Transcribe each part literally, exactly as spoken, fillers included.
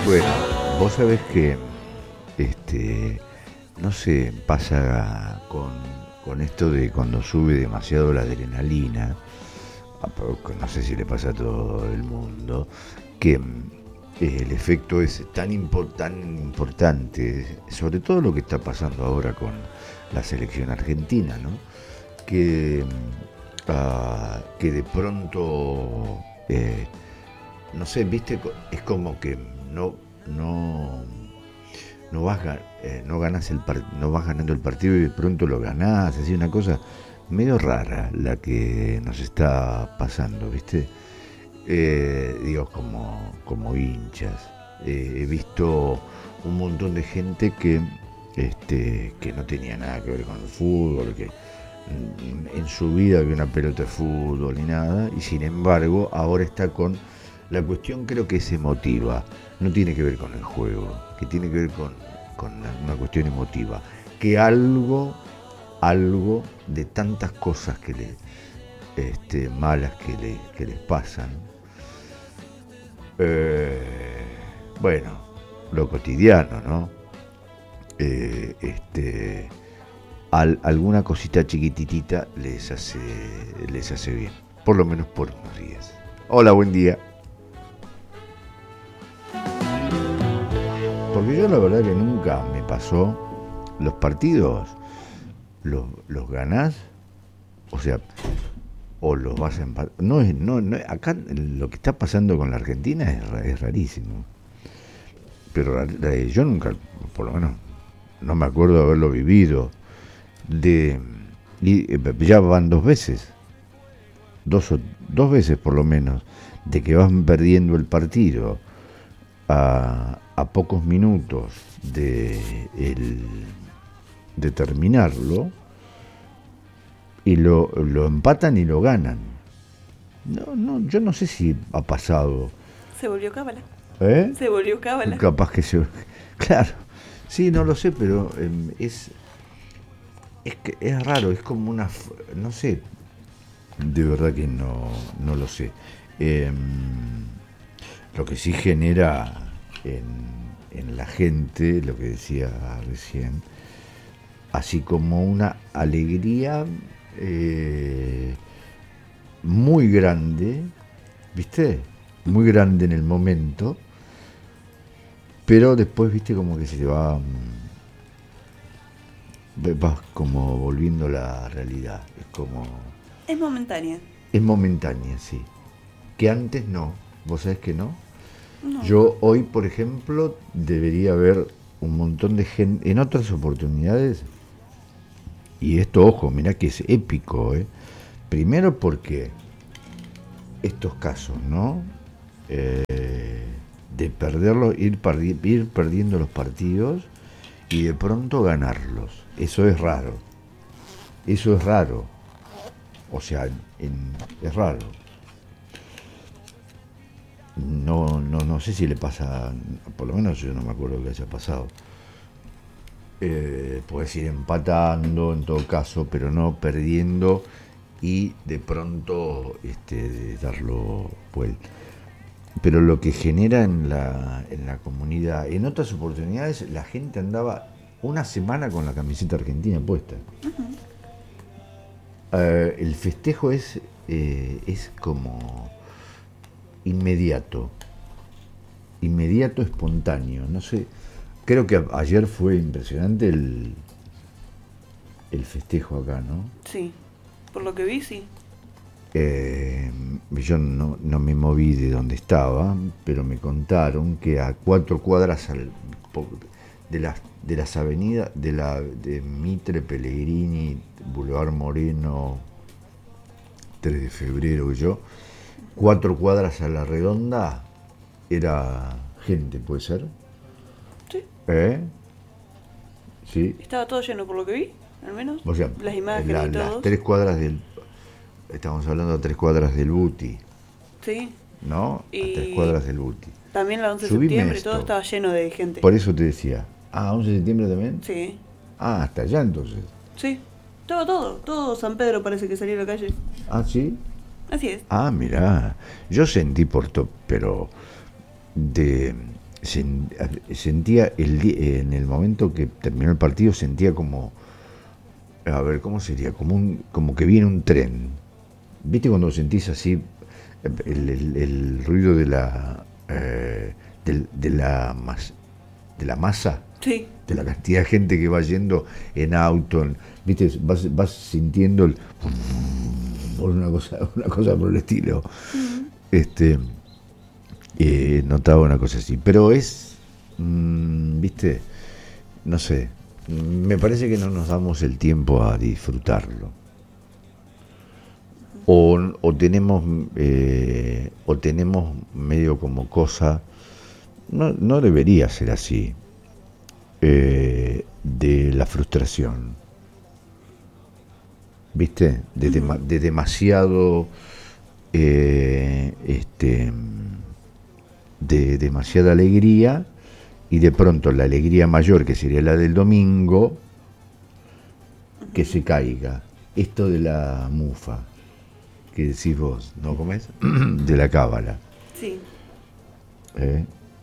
Bueno, vos sabés que, este, no sé, pasa con, con esto de cuando sube demasiado la adrenalina, no sé si le pasa a todo el mundo, que eh, el efecto es tan, import, tan importante, sobre todo lo que está pasando ahora con la selección argentina, ¿no? Que, uh, que de pronto, eh, no sé, viste, es como que no, no, no vas, eh, no ganas el part, no vas ganando el partido y de pronto lo ganás, así una cosa medio rara la que nos está pasando, viste, eh, digo, como, como hinchas. Eh, he visto un montón de gente que, este, que no tenía nada que ver con el fútbol, que en su vida vio una pelota de fútbol ni nada, y sin embargo ahora está con la cuestión, creo que es emotiva, no tiene que ver con el juego, que tiene que ver con, con una cuestión emotiva, que algo, algo de tantas cosas que le, este, malas que, le, que les pasan, eh, bueno, lo cotidiano, ¿no? Eh, este, al, alguna cosita chiquititita les hace, les hace bien, por lo menos por unos días. Hola, buen día. Porque yo la verdad que nunca me pasó, los partidos los, los ganás, o sea, o los vas a empatar. No es, no, no, acá lo que está pasando con la Argentina es, es rarísimo. Pero yo nunca, por lo menos, no me acuerdo de haberlo vivido. De, y ya van dos veces, dos, dos veces por lo menos, de que vas perdiendo el partido a, a pocos minutos de, el, de terminarlo y lo, lo empatan y lo ganan. No, no, yo no sé si ha pasado. Se volvió cábala. ¿Eh? Se volvió cábala. Capaz que se... Claro, sí, no lo sé, pero eh, es... Es que es raro, es como una... No sé, de verdad que no, no lo sé. Eh, lo que sí genera en, en la gente, lo que decía recién, así como una alegría eh, muy grande, ¿viste? Muy grande en el momento, pero después, ¿viste? Como que se te va... vas como volviendo a la realidad, es como... Es momentánea. Es momentánea, sí. Que antes no, vos sabés que no. No. Yo hoy, por ejemplo, debería haber un montón de gente, en otras oportunidades, y esto, ojo, mirá que es épico, ¿eh? Primero porque estos casos, ¿no? Eh, de perderlo, ir, perdi- ir perdiendo los partidos y de pronto ganarlos. Eso es raro. Eso es raro. O sea, en, es raro. No, no, no sé si le pasa, por lo menos yo no me acuerdo que haya pasado. Eh, puedes ir empatando en todo caso, pero no perdiendo y de pronto este, darlo vuelta. Pero lo que genera en la, en la comunidad, en otras oportunidades la gente andaba una semana con la camiseta argentina puesta. Uh-huh. Uh, el festejo es, eh, es como inmediato, inmediato, espontáneo. No sé, creo que ayer fue impresionante el, el festejo acá, ¿no? Sí, por lo que vi, sí. Eh, yo no, no me moví de donde estaba, pero me contaron que a cuatro cuadras al, de las de las avenidas de la de Mitre, Pellegrini, Boulevard Moreno, tres de febrero, que yo, cuatro cuadras a la redonda era gente, ¿puede ser? Sí. ¿Eh? Sí. Estaba todo lleno por lo que vi, al menos. O sea, las imágenes la, y todo. Las tres cuadras del... Estamos hablando de tres cuadras del Buti. Sí. ¿No? Y a tres cuadras del Buti. También la once de Subime septiembre y esto. todo estaba lleno de gente. Por eso te decía. Ah, once de septiembre también. Sí. Ah, hasta allá entonces. Sí. Todo, todo. Todo San Pedro parece que salió a la calle. Ah, ¿sí? Así es. Ah, mirá. Yo sentí por todo, pero de sen- sentía el, di- en el momento que terminó el partido, sentía como, a ver, ¿cómo sería? Como, un, como que viene un tren. ¿Viste cuando sentís así el, el- el ruido de la, eh, del- de, la mas- de la masa? Sí. De la cantidad de gente que va yendo en auto, en- ¿viste? Vas, vas sintiendo el, por una cosa, una cosa por el estilo. Mm. Este, eh, notaba una cosa así, pero es, mm, viste, no sé, me parece que no nos damos el tiempo a disfrutarlo. O, o tenemos eh, o tenemos medio como cosa, no, no debería ser así, eh, de la frustración, ¿viste? De, dema- de demasiado, eh, este, de demasiada alegría, y de pronto la alegría mayor, que sería la del domingo, que se caiga. Esto de la mufa, que decís vos, ¿no comés? De la cábala. Sí. ¿eh?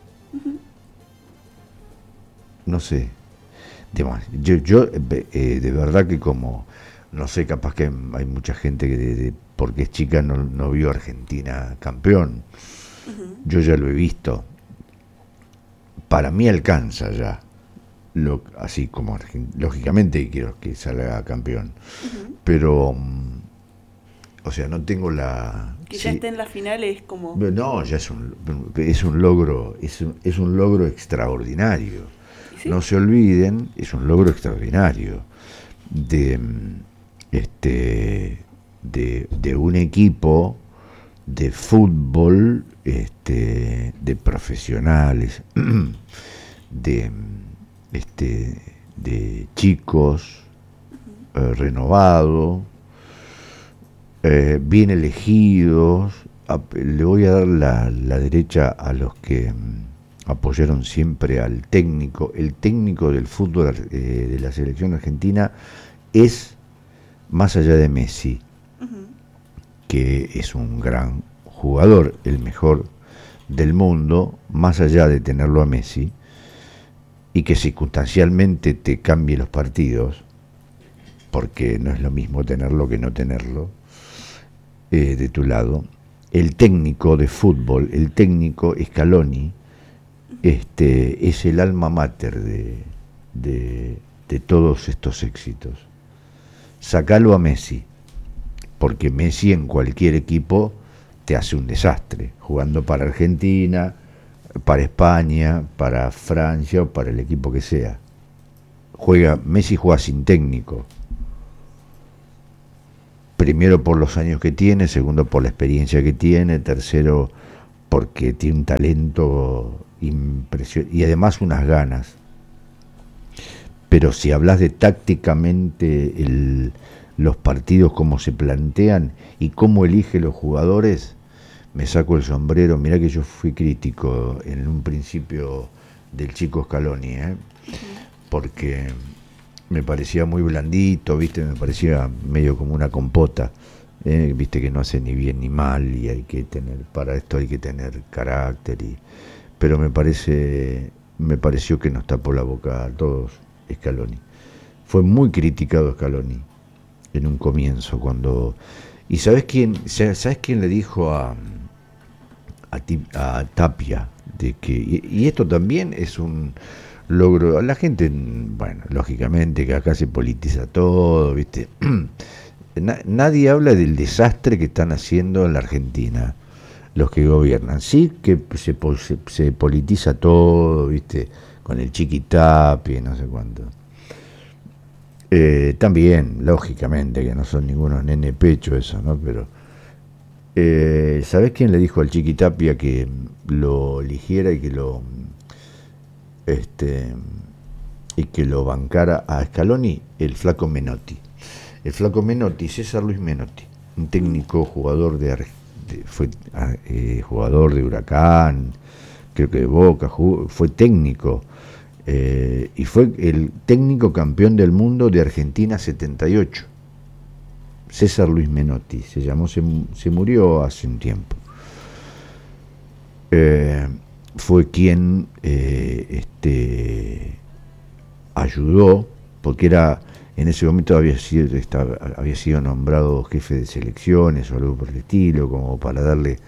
No sé. Demás. Yo, yo eh, de verdad que como, no sé, capaz que hay mucha gente que de- de- porque es chica no, no vio a Argentina campeón. Ujú. Yo ya lo he visto. Para mí alcanza ya. Lo, así como Argen- lógicamente quiero que salga campeón. Ujú. Pero, mm, o sea, no tengo la... Que ya sí, esté en la final es como... no, ya es un, es un logro, es un, es un logro extraordinario. ¿Y sí? No se olviden, es un logro extraordinario de mm, este de, de un equipo de fútbol, este, de profesionales, de mm, este de chicos, eh, renovado, eh, bien elegidos. A- le voy a dar la, la derecha a los que mm, apoyaron siempre al técnico. El técnico del fútbol, eh, de la selección argentina, es, más allá de Messi, Ujú. que es un gran jugador, el mejor del mundo, más allá de tenerlo a Messi, y que circunstancialmente te cambie los partidos, porque no es lo mismo tenerlo que no tenerlo, eh, de tu lado. El técnico de fútbol, el técnico Scaloni, este, es el alma mater de, de, de todos estos éxitos. Sacalo a Messi, porque Messi en cualquier equipo te hace un desastre, jugando para Argentina, para España, para Francia o para el equipo que sea. Juega, Messi juega sin técnico. Primero por los años que tiene, segundo por la experiencia que tiene, tercero porque tiene un talento impresionante y además unas ganas. Pero si hablas de tácticamente el, los partidos, cómo se plantean y cómo elige los jugadores, me saco el sombrero. Mirá que yo fui crítico en un principio del chico Scaloni, ¿eh? Porque me parecía muy blandito, viste, me parecía medio como una compota, ¿eh? Viste que no hace ni bien ni mal y hay que tener, para esto hay que tener carácter, y, pero me parece, me pareció que nos tapó la boca a todos Scaloni. Fue muy criticado Scaloni en un comienzo cuando, y sabes quién, sabes quién le dijo a a, a Tapia de que, y, y esto también es un logro. La gente, bueno, lógicamente que acá se politiza todo, ¿viste? Na, nadie habla del desastre que están haciendo en la Argentina los que gobiernan. Sí que se, se, se politiza todo, ¿viste? Con el Chiquitapia y no sé cuánto. Eh, también, lógicamente, que no son ningunos nene pecho eso, ¿no? Pero, eh, ¿sabés quién le dijo al Chiquitapia que lo eligiera y que lo este y que lo bancara a Scaloni? El flaco Menotti. El flaco Menotti, César Luis Menotti, un técnico jugador de, de fue eh, jugador de Huracán, creo que de Boca, jugó, fue técnico, eh, y fue el técnico campeón del mundo de Argentina setenta y ocho. César Luis Menotti se llamó, se, se murió hace un tiempo. Eh, fue quien eh, este, ayudó, porque era en ese momento había sido, estaba, había sido nombrado jefe de selecciones o algo por el estilo, como para darle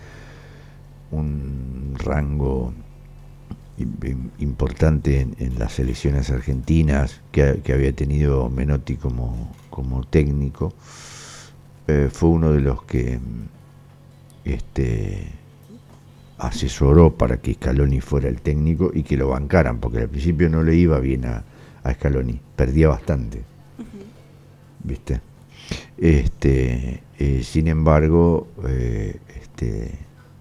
un rango importante en, en las selecciones argentinas que, que había tenido Menotti como, como técnico. Eh, fue uno de los que este, asesoró para que Scaloni fuera el técnico y que lo bancaran, porque al principio no le iba bien a, a Scaloni, perdía bastante. Uh-huh. ¿Viste? Este, eh, sin embargo, eh, este,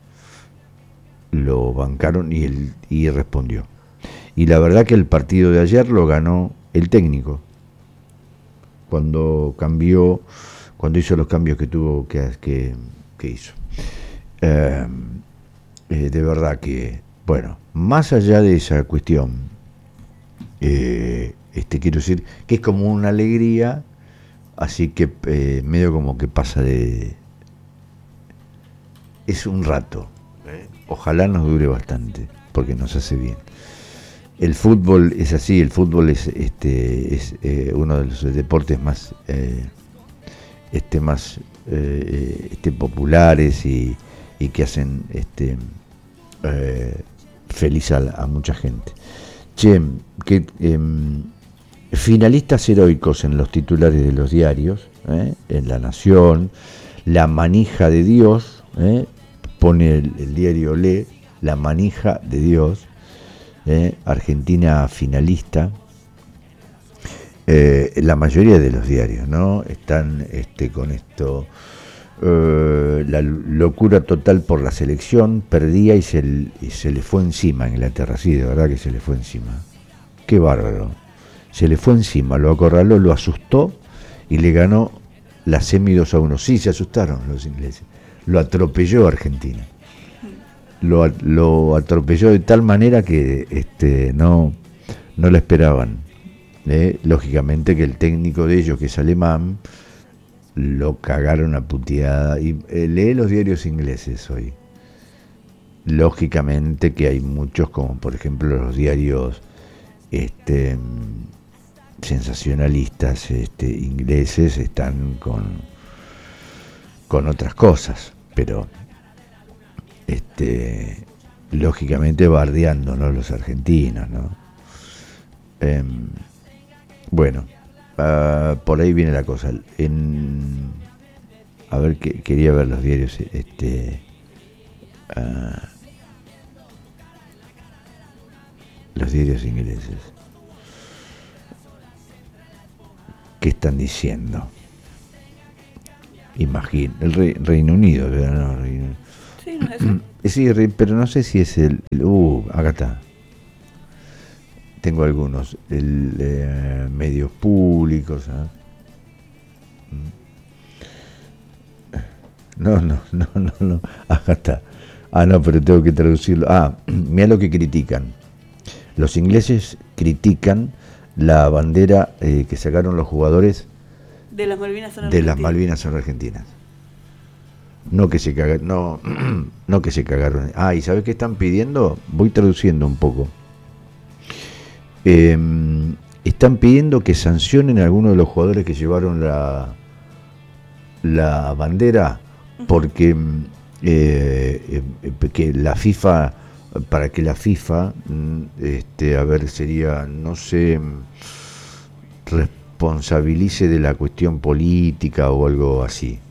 lo bancaron y él y respondió. Y la verdad que el partido de ayer lo ganó el técnico. Cuando cambió, cuando hizo los cambios que tuvo que, que, que hizo. Eh, eh, de verdad que, bueno, más allá de esa cuestión, eh, este quiero decir que es como una alegría, así que eh, medio como que pasa de... es un rato. Ojalá nos dure bastante, porque nos hace bien. El fútbol es así, el fútbol es este es eh, uno de los deportes más eh, este más eh, este populares y, y que hacen este eh, feliz a, a mucha gente. Che, que eh, finalistas heroicos en los titulares de los diarios, eh, en La Nación, La Manija de Dios, eh, pone el, el diario Lee, La Manija de Dios, eh, Argentina finalista. Eh, la mayoría de los diarios, ¿no? Están este, con esto, eh, la locura total por la selección, perdía y se, y se le fue encima a Inglaterra, sí, de verdad que se le fue encima. Qué bárbaro. Se le fue encima, lo acorraló, lo asustó y le ganó la semi dos a uno. Sí, se asustaron los ingleses. Lo atropelló Argentina. Lo, lo atropelló de tal manera que este, no, no la esperaban. ¿eh? Lógicamente que el técnico de ellos, que es alemán, lo cagaron a puteada. Y eh, lee los diarios ingleses hoy. Lógicamente que hay muchos, como por ejemplo los diarios este, sensacionalistas este, ingleses, están con, con otras cosas. Pero este, lógicamente bardeando, ¿no? Los argentinos, ¿no? Eh, bueno, uh, por ahí viene la cosa. En, a ver, que, quería ver los diarios, este, uh, los diarios ingleses. ¿Qué están diciendo? Imagino, el Re, Reino Unido, pero no, Reino Unido. Sí, no es eso. Sí, pero no sé si es el... el uh, acá está. Tengo algunos. El, eh, medios públicos. ¿eh? No, no, no, no, no. Acá está. Ah, no, pero tengo que traducirlo. Ah, mira lo que critican. Los ingleses critican la bandera eh, que sacaron los jugadores de las Malvinas son de las Malvinas son argentinas. No que se cagaron, no, no que se cagaron. Ah, ¿y sabes qué están pidiendo? Voy traduciendo un poco. Eh, están pidiendo que sancionen a algunos de los jugadores que llevaron la la bandera, porque eh, eh, que la FIFA, para que la FIFA, este, a ver, sería, no sé, responsabilice de la cuestión política o algo así.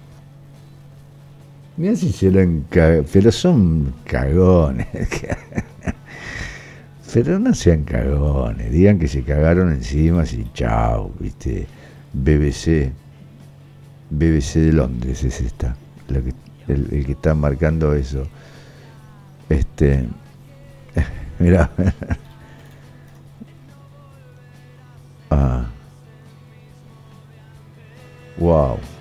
Mira si serán cag... pero son cagones. Pero no sean cagones, digan que se cagaron encima y chao, viste. B B C, B B C de Londres es esta, la que, el, el que está marcando eso. Este, mira, ah, wow.